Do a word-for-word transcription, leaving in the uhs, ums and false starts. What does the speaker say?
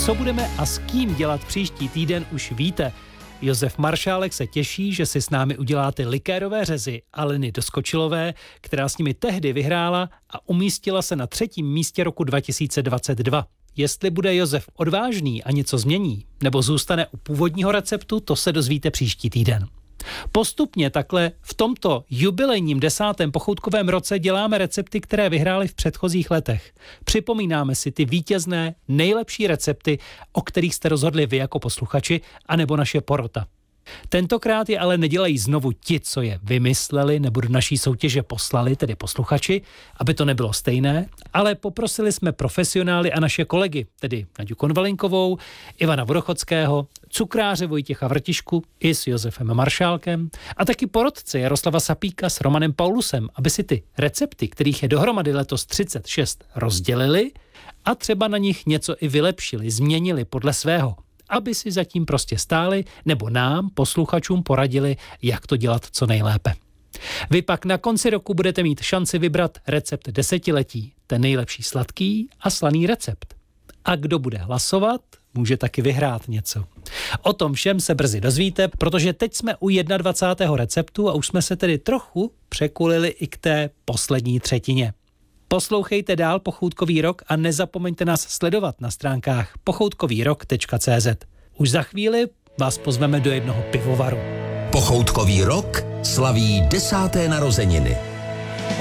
Co budeme a s kým dělat příští týden, už víte. Josef Maršálek se těší, že si s námi uděláte likérové řezy Aleny Doskočilové, která s nimi tehdy vyhrála a umístila se na třetím místě roku dva tisíce dvacet dva. Jestli bude Josef odvážný a něco změní, nebo zůstane u původního receptu, to se dozvíte příští týden. Postupně takhle v tomto jubilejním desátém pochoutkovém roce děláme recepty, které vyhrály v předchozích letech. Připomínáme si ty vítězné, nejlepší recepty, o kterých jste rozhodli vy jako posluchači, anebo naše porota. Tentokrát je ale nedělají znovu ti, co je vymysleli nebo do naší soutěže poslali, tedy posluchači, aby to nebylo stejné, ale poprosili jsme profesionály a naše kolegy, tedy Naďu Konvalinkovou, Ivana Vodochodského, cukráře Vojtěcha Vrtišku i s Josefem Maršálkem a taky porodce Jaroslava Sapíka s Romanem Paulusem, aby si ty recepty, kterých je dohromady letos třicet šest, rozdělili a třeba na nich něco i vylepšili, změnili podle svého, aby si zatím prostě stáli nebo nám, posluchačům, poradili, jak to dělat co nejlépe. Vy pak na konci roku budete mít šanci vybrat recept desetiletí, ten nejlepší sladký a slaný recept. A kdo bude hlasovat, může taky vyhrát něco. O tom všem se brzy dozvíte, protože teď jsme u dvacátého prvního receptu a už jsme se tedy trochu překulili i k té poslední třetině. Poslouchejte dál Pochoutkový rok a nezapomeňte nás sledovat na stránkách pochoutkový rok tečka cé zet. Už za chvíli vás pozveme do jednoho pivovaru. Pochoutkový rok slaví desáté narozeniny.